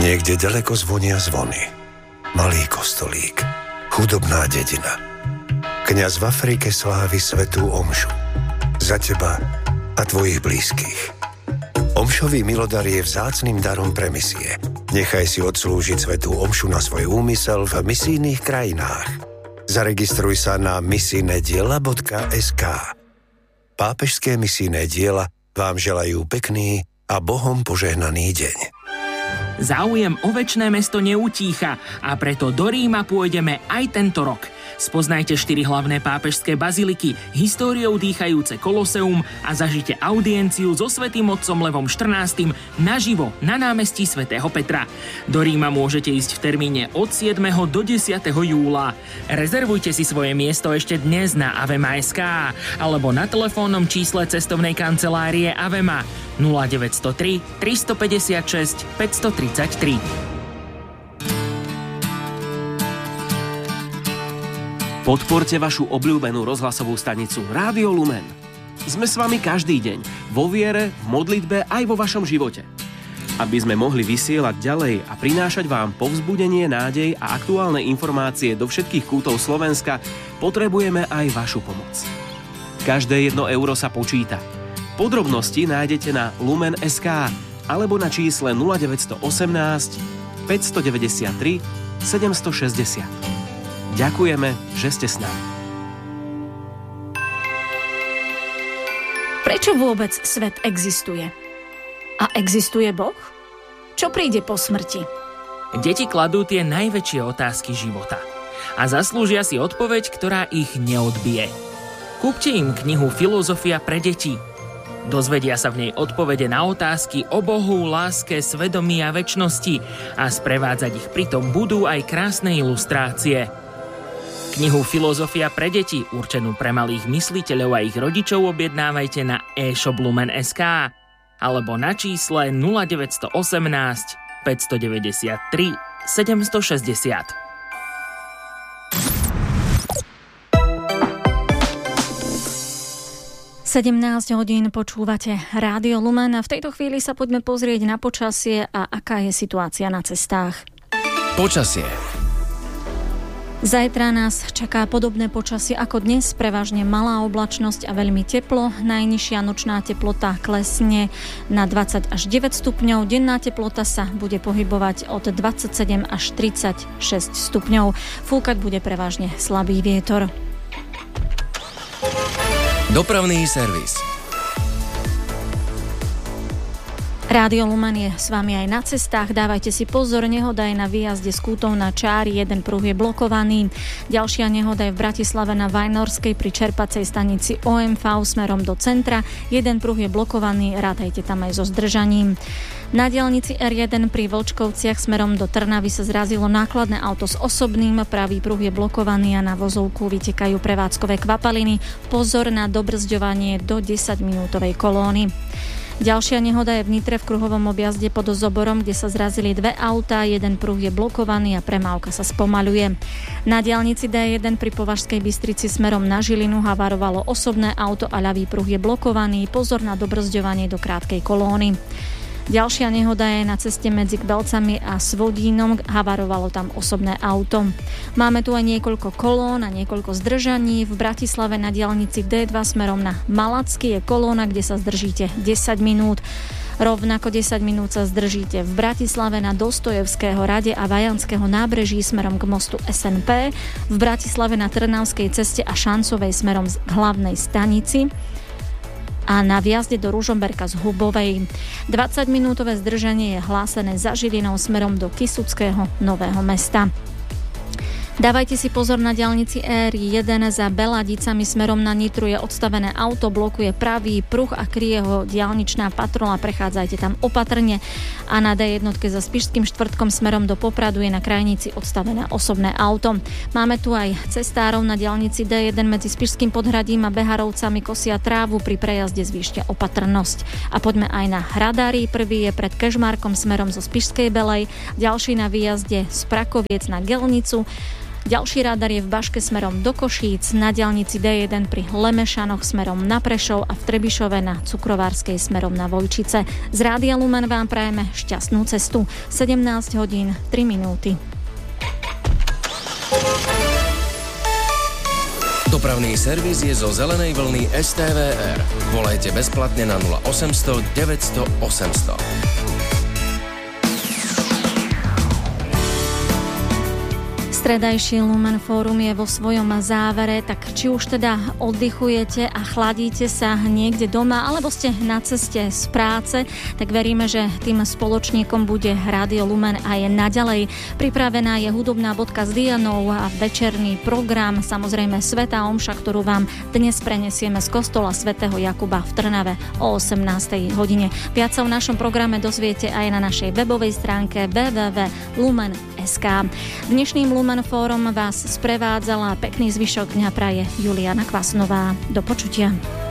Niekde ďaleko zvonia zvony. Malý kostolík. Chudobná dedina. Kňaz v Afrike slávi svätú omšu. Za teba a tvojich blízkych. Omšový milodar je vzácnym darom pre misie. Nechaj si odslúžiť svätú omšu na svoj úmysel v misijných krajinách. Zaregistruj sa na misijnediela.sk. Pápežské misijné diela vám želajú pekný a Bohom požehnaný deň. Záujem o večné mesto neutícha a preto do Ríma pôjdeme aj tento rok. Spoznajte 4 hlavné pápežské baziliky, históriou dýchajúce Koloseum a zažite audienciu so svätým otcom Levom XIV naživo na námestí svätého Petra. Do Ríma môžete ísť v termíne od 7. do 10. júla. Rezervujte si svoje miesto ešte dnes na avema.sk alebo na telefónnom čísle cestovnej kancelárie Avema 0903 356 533. Podporte vašu obľúbenú rozhlasovú stanicu Rádio Lumen. Sme s vami každý deň, vo viere, v modlitbe aj vo vašom živote. Aby sme mohli vysielať ďalej a prinášať vám povzbudenie, nádej a aktuálne informácie do všetkých kútov Slovenska, potrebujeme aj vašu pomoc. Každé 1 euro sa počíta. Podrobnosti nájdete na lumen.sk alebo na čísle 0918 593 760. Ďakujeme, že ste s nami. Prečo vôbec svet existuje? A existuje Boh? Čo príde po smrti? Deti kladú tie najväčšie otázky života a zaslúžia si odpoveď, ktorá ich neodbije. Kúpte im knihu Filozofia pre deti. Dozvedia sa v nej odpovede na otázky o Bohu, láske, svedomí a večnosti a sprevádzať ich pritom budú aj krásne ilustrácie. Knihu Filozofia pre deti, určenú pre malých mysliteľov a ich rodičov, objednávajte na e-shop Lumen.sk alebo na čísle 0918 593 760. 17 hodín počúvate Rádio Lumen a v tejto chvíli sa poďme pozrieť na počasie a aká je situácia na cestách. Počasie. Zajtra nás čaká podobné počasie ako dnes, prevažne malá oblačnosť a veľmi teplo. Najnižšia nočná teplota klesne na 20 až 9 stupňov. Denná teplota sa bude pohybovať od 27 až 36 stupňov. Fúkať bude prevažne slabý vietor. Dopravný servis. Rádio Lumen je s vami aj na cestách. Dávajte si pozor, nehoda je na výjazde z Kútov na Čári, jeden pruh je blokovaný. Ďalšia nehoda je v Bratislave na Vajnorskej pri čerpacej stanici OMV smerom do centra. Jeden pruh je blokovaný, rátajte tam aj so zdržaním. Na diaľnici R1 pri Vlčkovciach smerom do Trnavy sa zrazilo nákladné auto s osobným, pravý pruh je blokovaný a na vozovku vytekajú prevádzkové kvapaliny. Pozor na dobrzďovanie do 10-minútovej kolóny. Ďalšia nehoda je v Nitre v kruhovom objazde pod Zoborom, kde sa zrazili dve autá, jeden pruh je blokovaný a premávka sa spomaľuje. Na diaľnici D1 pri Považskej Bystrici smerom na Žilinu havarovalo osobné auto a ľavý pruh je blokovaný, pozor na dobrzďovanie do krátkej kolóny. Ďalšia nehoda je na ceste medzi Kbelcami a Svodínom, havarovalo tam osobné auto. Máme tu aj niekoľko kolón a niekoľko zdržaní. V Bratislave na diaľnici D2 smerom na Malacky je kolóna, kde sa zdržíte 10 minút. Rovnako 10 minút sa zdržíte v Bratislave na Dostojevského rade a Vajanského nábreží smerom k mostu SNP, v Bratislave na Trnavskej ceste a Šancovej smerom k hlavnej stanici a na viazde do Ružomberka z Hubovej. 20-minútové zdržanie je hlásené za Žilinou smerom do Kysuckého Nového Mesta. Dávajte si pozor na diaľnici R1 za Beladicami smerom na Nitru je odstavené auto, blokuje pravý pruh a kryje ho diaľničná patrola, prechádzajte tam opatrne. A na D1 za Spišským štvrtkom smerom do Popradu je na krajnici odstavené osobné auto. Máme tu aj cestárov na diaľnici D1 medzi Spišským Podhradím a Beharovcami kosia trávu, pri prejazde zvýšte opatrnosť. A poďme aj na Hradári, prvý je pred Kežmarkom smerom zo Spišskej Belej, ďalší na výjazde z Prakoviec na Gelnicu. Ďalší radar je v Baške smerom do Košíc, na diaľnici D1 pri Lemešanoch smerom na Prešov a v Trebišove na Cukrovárskej smerom na Vojčice. Z Rádia Lumen vám prajeme šťastnú cestu. 17 hodín 3 minúty. Dopravný servis je zo zelenej vlny STVR. Volajte bezplatne na 0800 900 800. Stredajší Lumen Fórum je vo svojom závere, tak či už teda oddychujete a chladíte sa niekde doma, alebo ste na ceste z práce, tak veríme, že tým spoločníkom bude Rádio Lumen aj naďalej. Pripravená je hudobná bodka s Dianou a večerný program, samozrejme svätá omša, ktorú vám dnes prenesieme z kostola svätého Jakuba v Trnave o 18. hodine. Viac sa v našom programe dozviete aj na našej webovej stránke www.lumen.sk. Dnešným Lumen Fórum vás sprevádzala, pekný zvyšok dňa praje Juliana Kvasnová. Do počutia.